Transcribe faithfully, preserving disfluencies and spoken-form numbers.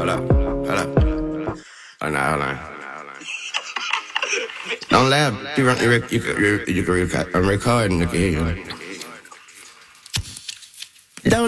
hold up, hold up. Hold on, hold on. Don't laugh. You, you, you, you, you, you, you, I'm recording. You can hear you.